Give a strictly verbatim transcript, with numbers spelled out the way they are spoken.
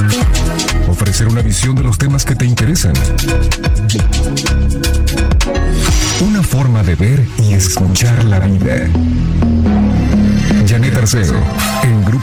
Ofrecer una visión de los temas que te interesan. Una forma de ver y escuchar la vida. Janet Arceo, en Grupo